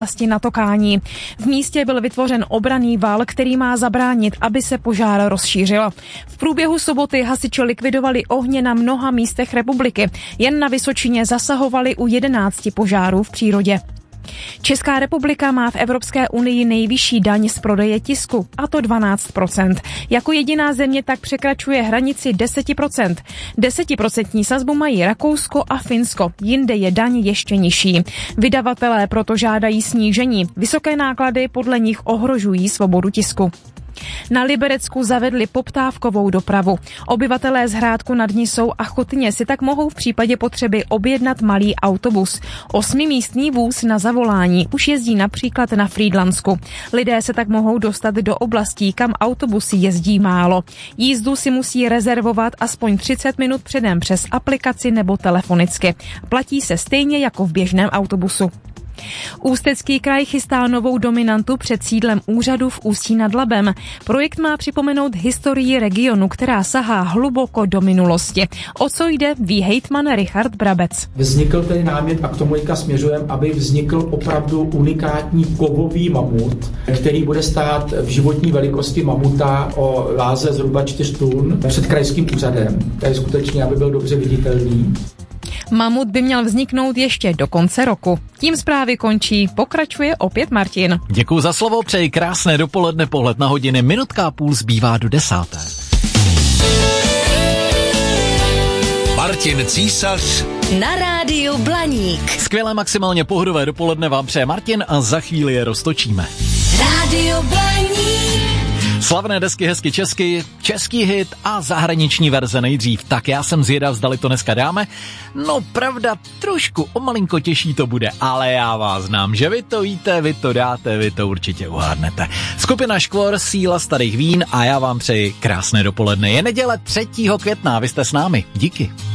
na Tokání. V místě byl vytvořen obranný val, který má zabránit, aby se požár rozšířil. V průběhu soboty hasiči likvidovali ohně na mnoha místech republiky. Jen na Vysočině zasahovali u 11 požárů v přírodě. Česká republika má v Evropské unii nejvyšší daň z prodeje tisku, a to 12%. Jako jediná země tak překračuje hranici 10%. 10% sazbu mají Rakousko a Finsko, jinde je daň ještě nižší. Vydavatelé proto žádají snížení. Vysoké náklady podle nich ohrožují svobodu tisku. Na Liberecku zavedli poptávkovou dopravu. Obyvatelé z Hrádku nad Nisou a Chotně si tak mohou v případě potřeby objednat malý autobus. 8místný vůz na zavolání už jezdí například na Frýdlansku. Lidé se tak mohou dostat do oblastí, kam autobusy jezdí málo. Jízdu si musí rezervovat aspoň 30 minut předem přes aplikaci nebo telefonicky. Platí se stejně jako v běžném autobusu. Ústecký kraj chystá novou dominantu před sídlem úřadu v Ústí nad Labem. Projekt má připomenout historii regionu, která sahá hluboko do minulosti. O co jde, ví hejtman Richard Brabec. Vznikl tedy námět a k tomu směřujeme, aby vznikl opravdu unikátní kovový mamut, který bude stát v životní velikosti mamuta o váze zhruba 4 tun před krajským úřadem. To je skutečně, aby byl dobře viditelný. Mamut by měl vzniknout ještě do konce roku. Tím zprávy končí, pokračuje opět Martin. Děkuji za slovo, přeji krásné dopoledne, pohled na hodiny, 1:30 zbývá do 10. Martin Císař na rádiu Blaník. Skvělé maximálně pohodové dopoledne vám přeje Martin a za chvíli je roztočíme. Rádio Blaník. Slavné desky hezky česky, český hit a zahraniční verze nejdřív. Tak já jsem zvědav, zdali to dneska dáme. No pravda, trošku o malinko těžší to bude, ale já vás znám, že vy to víte, vy to dáte, vy to určitě uhádnete. Skupina Škvor, Síla starých vín a já vám přeji krásné dopoledne. Je neděle 3. května, vy jste s námi. Díky.